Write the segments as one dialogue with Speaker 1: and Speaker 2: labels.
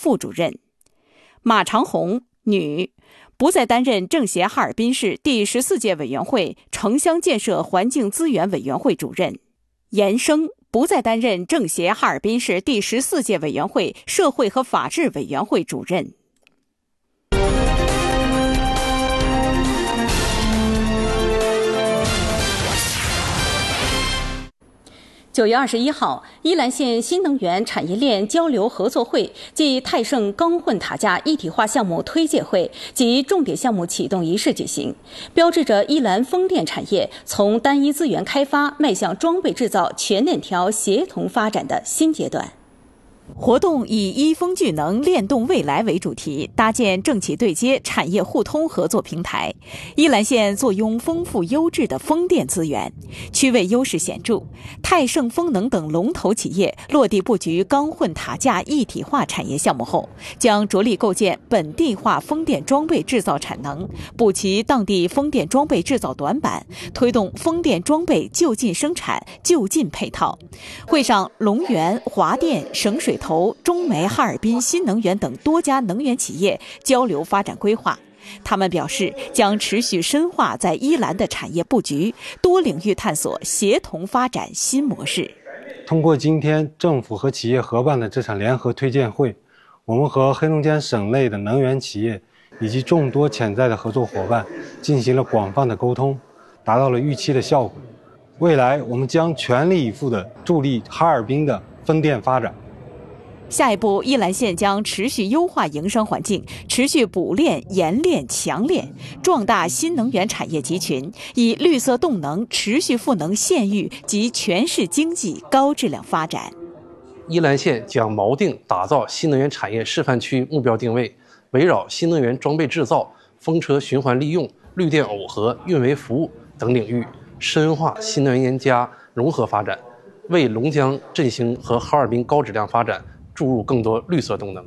Speaker 1: 副主任。马长红，女，不再担任政协哈尔滨市第14届委员会城乡建设环境资源委员会主任。严生，不再担任政协哈尔滨市第14届委员会社会和法制委员会主任。9月21号，依兰县新能源产业链交流合作会暨泰盛钢混塔架一体化项目推介会及重点项目启动仪式举行，标志着依兰风电产业从单一资源开发迈向装备制造全链条协同发展的新阶段。活动以依风聚能链动未来为主题，搭建政企对接产业互通合作平台。依兰县坐拥丰富优质的风电资源，区位优势显著。泰盛风能等龙头企业落地布局钢混塔架一体化产业项目后，将着力构建本地化风电装备制造产能，补齐当地风电装备制造短板，推动风电装备就近生产、就近配套。会上，龙源、华电、省水投、中煤、哈尔滨新能源等多家能源企业交流发展规划。他们表示，将持续深化在依兰的产业布局，多领域探索协同发展新模式。
Speaker 2: 通过今天政府和企业合办的这场联合推荐会，我们和黑龙江省内的能源企业以及众多潜在的合作伙伴进行了广泛的沟通，达到了预期的效果。未来我们将全力以赴地助力哈尔滨的风电发展。
Speaker 1: 下一步，依兰县将持续优化营商环境，持续补链、研链、强链，壮大新能源产业集群，以绿色动能持续赋能县域及全市经济高质量发展。
Speaker 3: 依兰县将锚定打造新能源产业示范区目标定位，围绕新能源装备制造、风车循环利用、绿电耦合、运维服务等领域，深化新能源加融合发展，为龙江振兴和哈尔滨高质量发展注入更多绿色动能。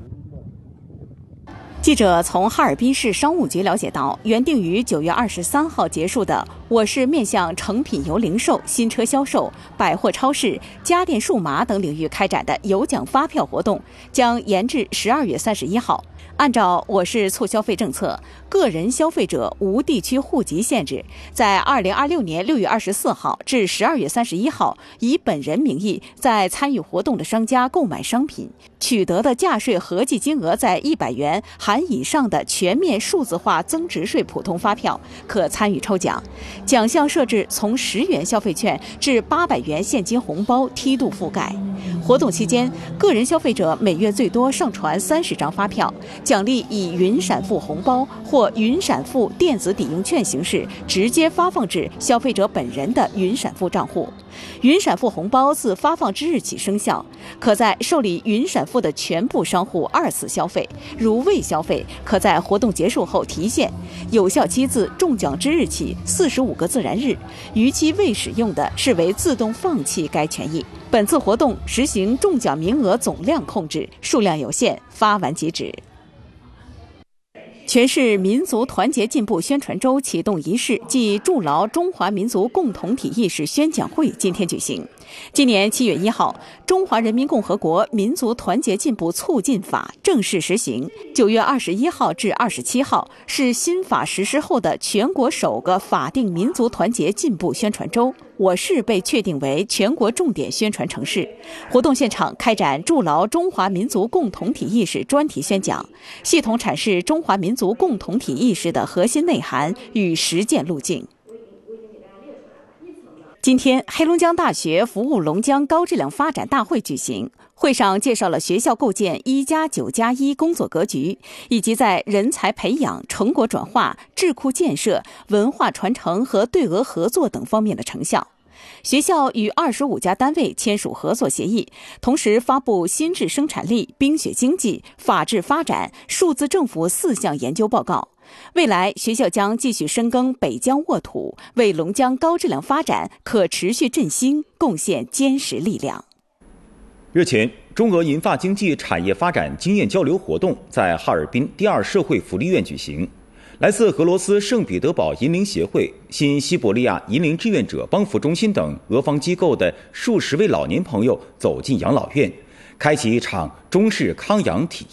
Speaker 1: 记者从哈尔滨市商务局了解到，原定于9月23号结束的我市面向成品油零售、新车销售、百货超市、家电数码等领域开展的有奖发票活动，将延至12月31号。按照我市促消费政策，个人消费者无地区户籍限制，在2026年6月24号至12月31号，以本人名义在参与活动的商家购买商品，取得的价税合计金额在100元含以上的全面数字化增值税普通发票，可参与抽奖。奖项设置从10元消费券至800元现金红包梯度覆盖。活动期间，个人消费者每月最多上传30张发票，奖励以云闪付红包或云闪付电子抵用券形式直接发放至消费者本人的云闪付账户。云闪付红包自发放之日起生效，可在受理云闪付的全部商户2次消费，如未消费，可在活动结束后提现，有效期自中奖之日起45个自然日，逾期未使用的视为自动放弃该权益。本次活动实行中奖名额总量控制，数量有限，发完即止。全市民族团结进步宣传周启动仪式暨筑牢中华民族共同体意识宣讲会今天举行。今年7月1号，《中华人民共和国民族团结进步促进法》正式实行。9月21号至27号是新法实施后的全国首个法定民族团结进步宣传周。我市被确定为全国重点宣传城市。活动现场开展筑牢中华民族共同体意识专题宣讲，系统阐释中华民族共同体意识的核心内涵与实践路径。今天，黑龙江大学服务龙江高质量发展大会举行。会上介绍了学校构建1+9+1工作格局，以及在人才培养、成果转化、智库建设、文化传承和对俄合作等方面的成效。学校与25家单位签署合作协议，同时发布新质生产力、冰雪经济、法治发展、数字政府4项研究报告。未来，学校将继续深耕北疆沃土，为龙江高质量发展可持续振兴贡献坚实力量。
Speaker 4: 日前，中俄银发经济产业发展经验交流活动在哈尔滨第2社会福利院举行。来自俄罗斯圣彼得堡银龄协会、新西伯利亚银龄志愿者帮扶中心等俄方机构的数十位老年朋友走进养老院，开启一场中式康养体